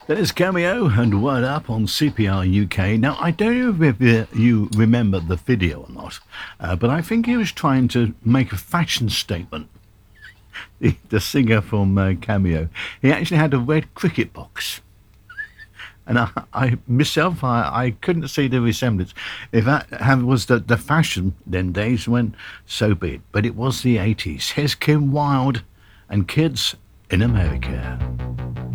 There's Cameo and Word Up on CPR UK. Now, I don't know if you remember the video or not, but I think he was trying to make a fashion statement. The singer from Cameo. He actually had a red cricket box. And I myself, I couldn't see the resemblance. If that was the fashion then days, when so be it. But it was the 80s. Here's Kim Wilde and Kids in America.